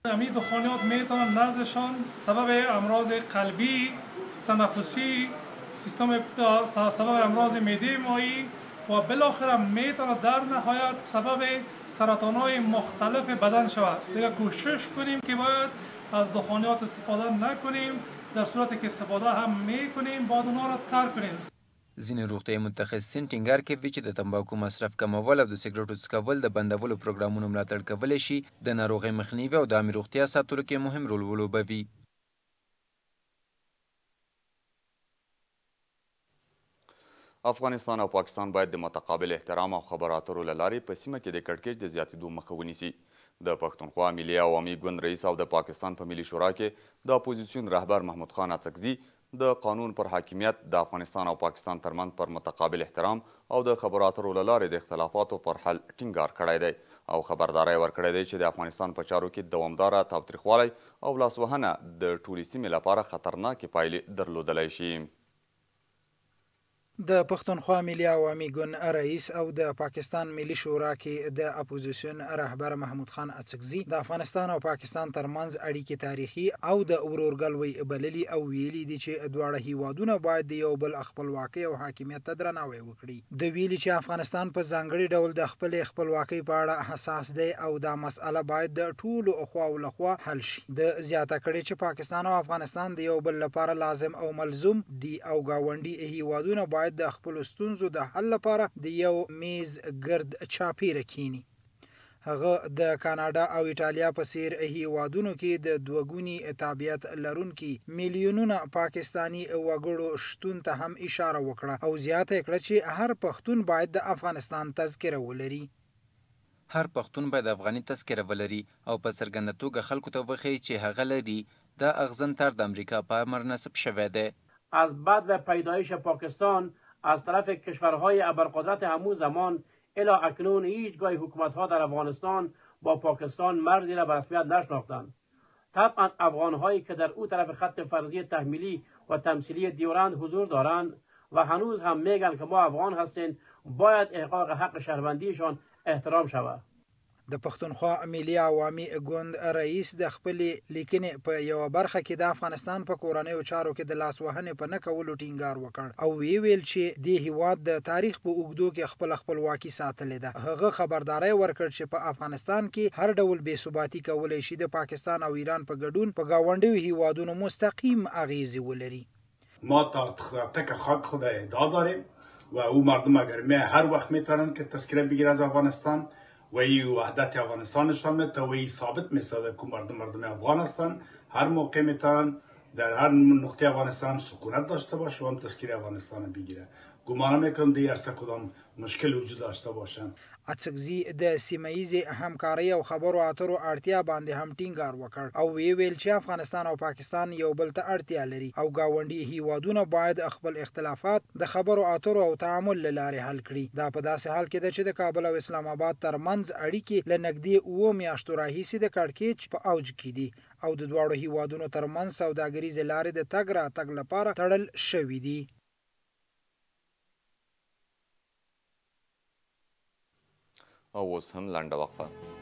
همین دخانیات میتونن نزدشان سبب امراض قلبی، تنفسی، سبب امراض معده مایی و بالاخره میتونه در نهایت سبب سرطانهای مختلف بدن شود. دیگه کوشش کنیم که باید از دخانیات استفاده نکنیم. در صورتی که استفاده هم میکنیم باید اونا را ترک کنیم. ځینې روغتیایي متخصصین ټینګار کوي چې د تمباکو مصرف کمول او د سګرټو څکول د بندولو پروګرامونو ملاتړ کولی شي د ناروغۍ مخنیوي او د عامې روغتیا ساتلو کې مهم رول ولوبوي. افغانستان او پاکستان باید د متقابل احترام او خبرو اترو له لارې په سیمه کې د کړکېچ د زیاتېدو مخه ونیسي. د پښتونخوا ملي عوامي ګوند رئیس او د پاکستان په ملي شورا کې د اپوزیسیون رهبر محمود خان اڅکزي د قانون پر حاکمیت د افغانستان او پاکستان ترمنځ پر متقابل احترام او د خبرو اترو له لارې د اختلافاتو پر حل ټینګار کړی دی او خبرداری ورکړی دی چې د افغانستان په چارو کې دوامداره تاوتریخوالی او لاسوهنه د ټولې سیمې لپاره خطرناکې پایلې درلودلی شي. د پښتونخوا ملي عوامي ګوند رئیس او د پاکستان ملي شورا کې د اپوزیسیون رهبر محمود خان اڅکزي د افغانستان او پاکستان ترمنځ اړیکې تاریخي او د ورورګلوۍ بللي او ویلي دي چې دواړه هیوادونه باید د یو بل خپلواکۍ او حاکمیت ته درناوی وکړي. د ویلي چې افغانستان په ځانګړي ډول د خپلې خپلواکۍ په اړه حساس دی او دا مسأله باید د ټولو خواو لخوا حل شي. د زیاته کړي چې پاکستان او افغانستان د یو بل لپاره لازم او ملزوم دي او ګاونډي هیوادونه باید د خپل ستونزو د حل لپاره د یو میز ګرد چاپیره کینی. هغه د کاناډا او ایټالیا په څیر هیوادونو کې د دوګونی تابعیت لرونکي میلیونونه پاکستانی وګړو شتون ته هم اشاره وکړه او زیاته کړه چې هر پښتون باید د افغانستان تذکره ولري. هر پښتون باید افغاني تذکره ولري او په څرګنده توګه خلکو ته وښیي چې هغه لري. دا اغزن تر د امریکا په امر نصب شوی دی. از بعد پیدایش پاکستان از طرف کشورهای ابرقدرت همون زمان الی اکنون هیچگاه حکومت‌ها در افغانستان با پاکستان مرزی را به رسمیت نشناختند. طبعا افغان‌هایی که در او طرف خط فرضی تحمیلی و تمثیلی دیورند حضور دارند و هنوز هم میگن که ما افغان هستیم باید احقاق حق شهروندیشان احترام شود. د پښتونخوا ملي عوامي ګوند رئیس د خپلې لیکنې په یوه برخه کې د افغانستان په کورنیو چارو کې د لاسوهنې په نه کولو ټینګار وکړ او ویل چې د هیواد د تاریخ په اوږدو کې خپل خپلواکي ساتلې ده. هغه خبرداری ورکړ چې په افغانستان کې هر ډول بې ثباتي کولی شي د پاکستان او ایران په ګډون په ګاونډیو هیوادونو مستقیم اغیزې ولري. ما تا تک خاک خود ادعا داریم و او مردم اگر هر وقت میتونن که تذکره بگیره از افغانستان و این وحدت افغانستانشان میتونه و این ثابت میسازه که مردم افغان هستن. هر موقع میتونن در هر نقطه افغانستان سکونت داشته باشه و هم تذکره افغانستان بگیره. گمان میکنم دیگه هر کدام مشکل وجود داشته باشن. اڅکزي د سیمه‌ییزې همکارۍ او خبرو اترو اړتیا باندې هم ټینګار وکړ او ویل چې افغانستان او پاکستان یو بل ته اړتیا لري او ګاونډي هیوادونه باید خپل اختلافات د خبرو اترو او تعامل له لارې حل کړي. دا په داسې حال کې ده چې د کابل او اسلام آباد ترمنځ اړیکې له نږدې 7 میاشتو راهیسې د کړکېچ په اوج کې دي او د دواړو هیوادونو ترمنځ سوداګریزې لارې د تګ راتګ لپاره تړل شوي دي. او اوس هم لنډه وقفه.